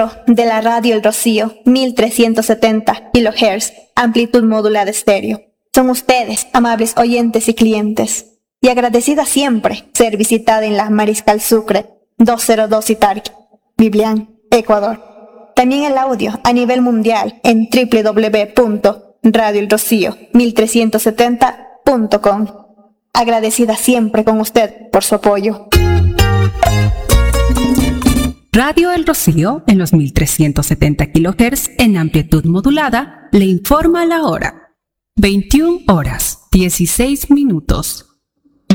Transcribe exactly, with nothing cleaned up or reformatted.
de la radio El Rocío, mil trescientos setenta kilohertz, amplitud modulada estéreo. Son ustedes, amables oyentes y clientes, y agradecida siempre ser visitada en la Mariscal Sucre, doscientos dos Itarqui, Biblián, Ecuador. También el audio a nivel mundial en doble u doble u doble u punto radio el rocío mil trescientos setenta punto com. Agradecida siempre con usted por su apoyo. Radio El Rocío, en los mil trescientos setenta kilohertz en amplitud modulada, le informa la hora. veintiuna horas, dieciséis minutos.